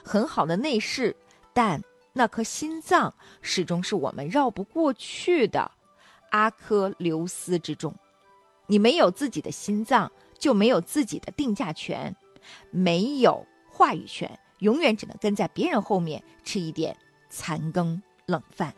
很好的内饰，但那颗心脏始终是我们绕不过去的阿喀琉斯之重。你没有自己的心脏，就没有自己的定价权，没有话语权，永远只能跟在别人后面吃一点残羹冷饭。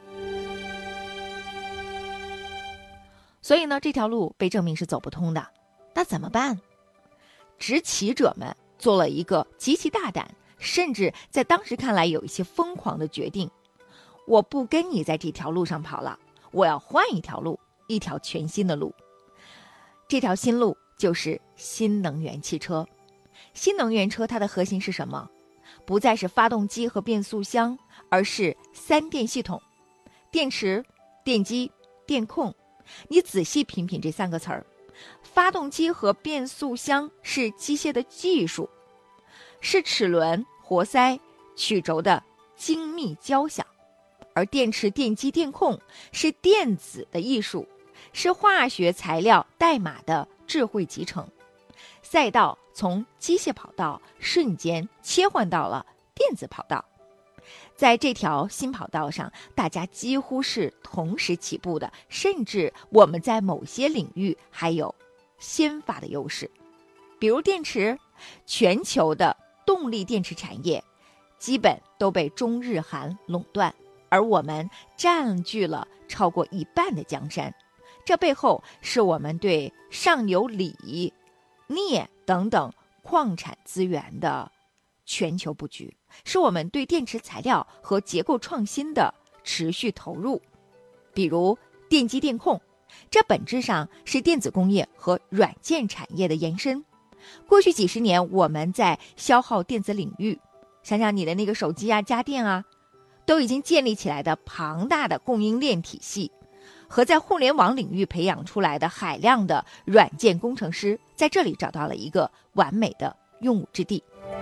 所以呢，这条路被证明是走不通的。那怎么办？执棋者们做了一个极其大胆，甚至在当时看来有一些疯狂的决定：我不跟你在这条路上跑了，我要换一条路，一条全新的路。这条新路就是新能源汽车。新能源车它的核心是什么？不再是发动机和变速箱，而是三电系统：电池、电机、电控。你仔细品品这三个词儿，发动机和变速箱是机械的技术，是齿轮、活塞、曲轴的精密交响；而电池、电机、电控是电子的艺术，是化学材料代码的智慧集成。赛道从机械跑道瞬间切换到了电子跑道。在这条新跑道上，大家几乎是同时起步的，甚至我们在某些领域还有先发的优势。比如电池，全球的动力电池产业基本都被中日韩垄断，而我们占据了超过一半的江山。这背后是我们对上游锂、镍等等矿产资源的全球布局，是我们对电池材料和结构创新的持续投入。比如电机电控，这本质上是电子工业和软件产业的延伸。过去几十年，我们在消耗电子领域，想想你的那个手机啊、家电啊，都已经建立起来的庞大的供应链体系，和在互联网领域培养出来的海量的软件工程师，在这里找到了一个完美的用武之地。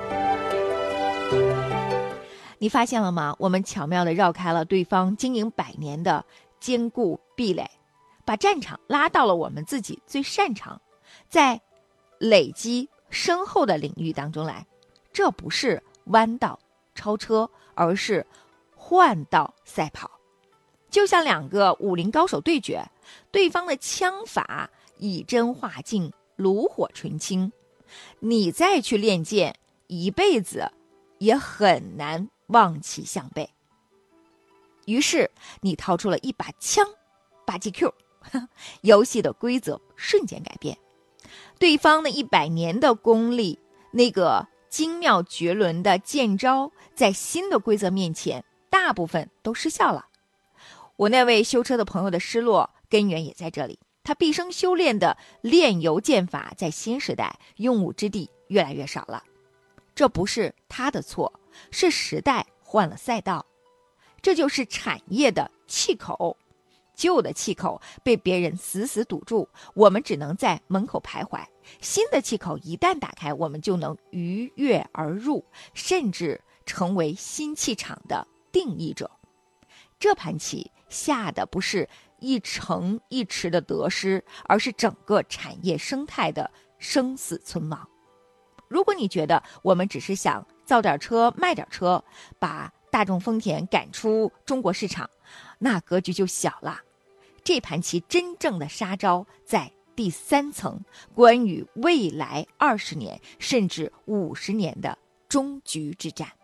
你发现了吗？我们巧妙地绕开了对方经营100年的坚固壁垒，把战场拉到了我们自己最擅长，在累积深厚的领域当中来。这不是弯道超车，而是换道赛跑。就像两个武林高手对决，对方的枪法以真化境，炉火纯青，你再去练剑，一辈子也很难望其项背。于是你掏出了一把枪，吧唧 Q， 游戏的规则瞬间改变。对方的100年的功力，那个精妙绝伦的剑招，在新的规则面前大部分都失效了。我那位修车的朋友的失落根源也在这里，他毕生修炼的炼油剑法在新时代用武之地越来越少了。这不是他的错，是时代换了赛道。这就是产业的气口，旧的气口被别人死死堵住，我们只能在门口徘徊。新的气口一旦打开，我们就能鱼跃而入，甚至成为新气场的定义者。这盘棋下的不是一城一池的得失，而是整个产业生态的生死存亡。如果你觉得我们只是想造点车卖点车，把大众丰田赶出中国市场，那格局就小了。这盘棋真正的杀招在第3层，关于未来20年甚至50年的终局之战。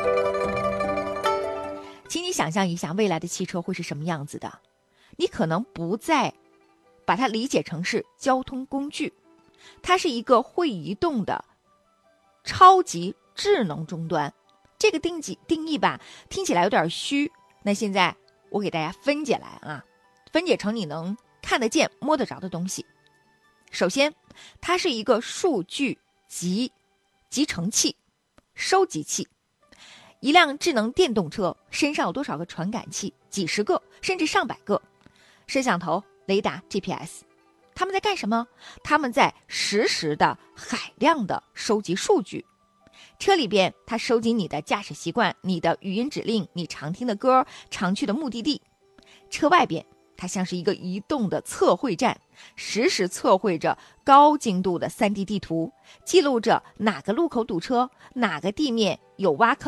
请你想象一下未来的汽车会是什么样子的。你可能不再把它理解成是交通工具，它是一个会移动的超级智能终端。这个定义吧，听起来有点虚。那现在我给大家分解来分解成你能看得见摸得着的东西。首先，它是一个数据集成器、收集器。一辆智能电动车身上有多少个传感器？几十个，甚至上百个。摄像头、雷达、GPS， 他们在干什么？他们在实时的海量的收集数据。车里边，它收集你的驾驶习惯、你的语音指令、你常听的歌、常去的目的地。车外边，它像是一个移动的测绘站，实时测绘着高精度的3D 地图，记录着哪个路口堵车，哪个地面有挖坑。